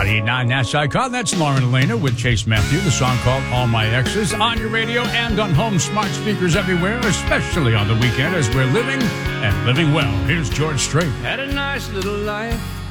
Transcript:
99 Nash Icon. That's Lauren Elena with Chase Matthew. The song called All My Exes on your radio and on home smart speakers everywhere, especially on the weekend as we're living and living well. Here's George Strait. Had a nice little life